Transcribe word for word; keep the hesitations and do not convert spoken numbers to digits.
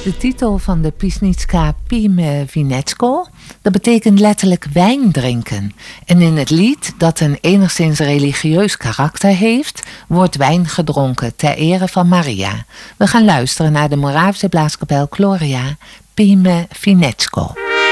De titel van de Písnička Pijme Vínečko, dat betekent letterlijk wijn drinken. En in het lied, dat een enigszins religieus karakter heeft, wordt wijn gedronken ter ere van Maria. We gaan luisteren naar de Moravische blaaskapel Gloria, Pijme Vínečko.